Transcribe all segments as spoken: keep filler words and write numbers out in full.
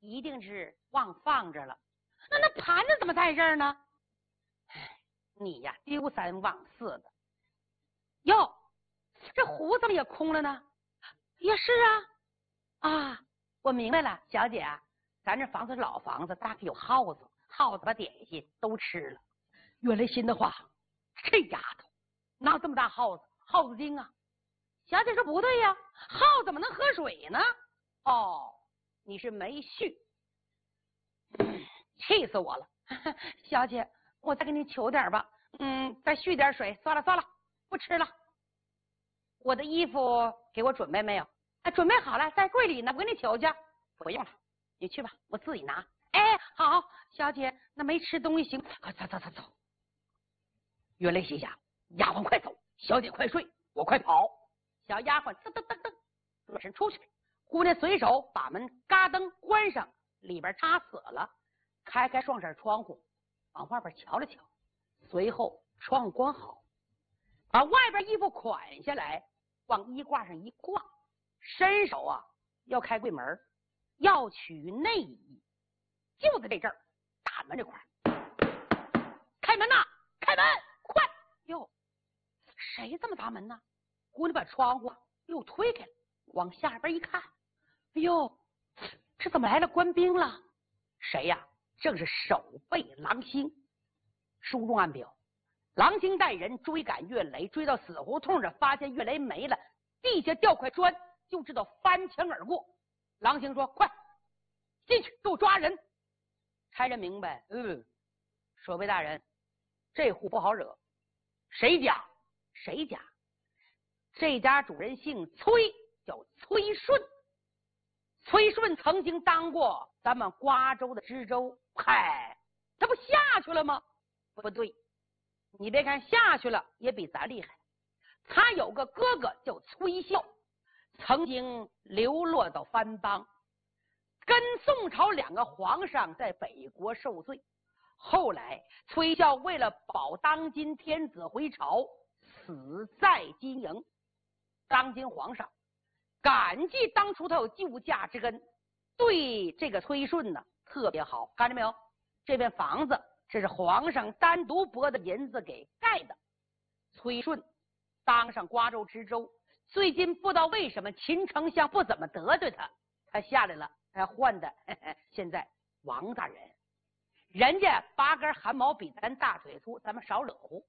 一定是忘放着了。那那盘子怎么在这儿呢？你呀，丢三忘四的。哟，这壶怎么也空了呢？也是啊。啊，我明白了，小姐啊，咱这房子是老房子，大概有耗子，耗子把点心都吃了。岳雷心的话，这丫头哪有这么大耗子？耗子精啊！小姐说不对呀，耗怎么能喝水呢？哦，你是没续，气死我了！小姐，我再给你求点吧，嗯，再续点水。算了算了，不吃了。我的衣服给我准备没有？哎，准备好了，在柜里呢，我给你求去。不用了，你去吧，我自己拿。哎，好，小姐，那没吃东西行？快走走走走。岳雷心想，丫鬟快走，小姐快睡，我快跑。小丫鬟噔噔噔噔转身出去，姑娘随手把门嘎噔关上，里边插死了，开开双扇窗户，往外边瞧了瞧，随后窗户关好，把外边衣服捆下来，往衣挂上一挂，伸手啊要开柜门，要取内衣。就在这阵儿，大门这块开门呐，开门快！哟，谁这么砸门呢？姑娘把窗户又推开了，往下边一看，哎呦，这怎么来了官兵了？谁呀？正是守备郎星。书中暗表，郎星带人追赶岳雷，追到死胡同这，发现岳雷没了，地下掉块砖，就知道翻墙而过。郎星说：“快进去，给我抓人！”差人明白，嗯，守备大人，这户不好惹。谁家？谁家？这家主人姓崔，叫崔顺。崔顺曾经当过咱们瓜州的知州，嗨，他不下去了吗？不对，你别看下去了，也比咱厉害。他有个哥哥叫崔孝，曾经流落到藩邦，跟宋朝两个皇上在北国受罪。后来崔孝为了保当今天子回朝，死在金营。当今皇上感激当初他有救驾之恩，对这个崔顺呢特别好。看见没有？这片房子这是皇上单独拨的银子给盖的。崔顺当上瓜州知州，最近不知道为什么秦丞相不怎么得罪他，他下来了，他换的呵呵现在王大人，人家八根汗毛比咱大腿粗，咱们少惹乎。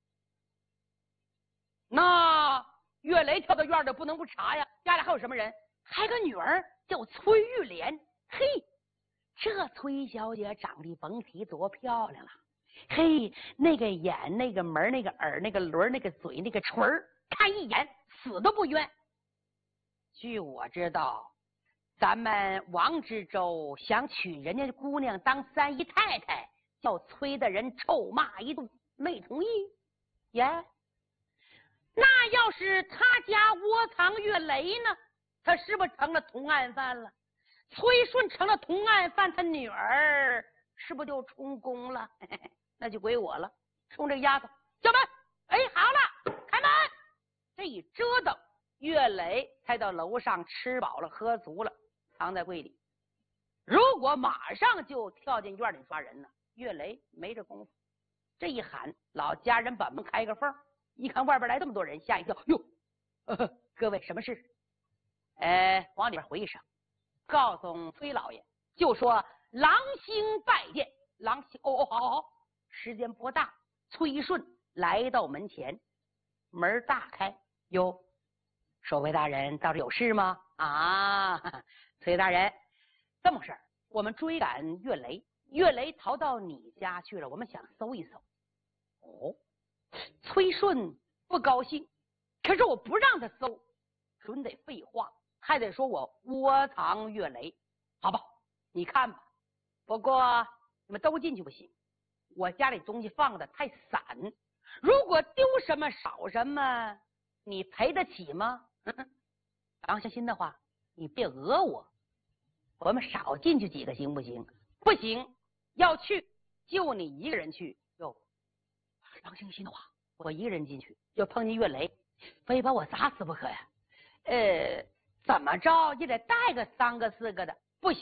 那岳雷跳到院里不能不查呀，家里还有什么人？还有个女儿叫崔玉莲。嘿，这崔小姐长得甭提多漂亮了。嘿，那个眼，那个门，那个耳，那个轮，那个嘴，那个唇儿，看一眼死都不冤。据我知道，咱们王知州想娶人家姑娘当三姨太太，叫崔的人臭骂一顿，没同意。耶，那要是他家窝藏岳雷呢？他是不是成了同案犯了？崔顺成了同案犯，他女儿是不是就充公了？嘿嘿，那就归我了。冲这丫头叫门，哎，好了，开门。这一折腾，岳雷才到楼上吃饱了喝足了，藏在柜里。如果马上就跳进院里抓人呢，岳雷没这功夫。这一喊，老家人把门开个缝，一看外边来这么多人，吓一跳，哟，呃，各位什么事？呃，往里边回一声，告诉崔老爷，就说郎星拜见。郎星，哦哦，好好好。时间不大，崔顺来到门前，门大开，哟，守卫大人倒是有事吗？啊，崔大人，这么事儿，我们追赶岳雷，岳雷逃到你家去了，我们想搜一搜。哦，崔顺不高兴，可是我不让他搜，准得废话，还得说我窝藏岳雷。好吧，你看吧，不过你们都进去不行，我家里东西放的太散，如果丢什么少什么，你赔得起吗？良心的话，你别讹我，我们少进去几个行不行？不行，要去就你一个人去。哟，良心的话，我一个人进去要碰见岳雷，非把我砸死不可呀。呃，怎么着也得带个三个四个的，